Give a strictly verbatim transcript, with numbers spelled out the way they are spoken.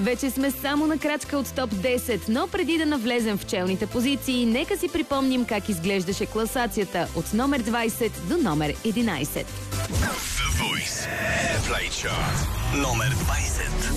Вече сме само на крачка от топ десет, но преди да навлезем в челните позиции, нека си припомним как изглеждаше класацията от номер двайсет до номер единайсет. The Voice Airplay Chart номер двайсет.